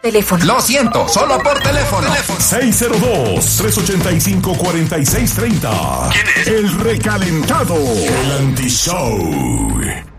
Teléfono. Lo siento, solo por teléfono. 602-385-4630. ¿Quién es? El recalentado. El anti-show.